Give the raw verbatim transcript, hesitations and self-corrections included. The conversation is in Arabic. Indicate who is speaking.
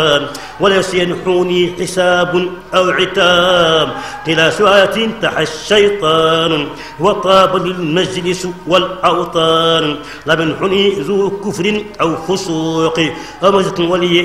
Speaker 1: وليس ينحوني حساب أو عتاب قلا سعات تحى الشيطان وطاب للمجلس والأوطان لم ينحني ذو كفر أو فسوق أو مزق ولي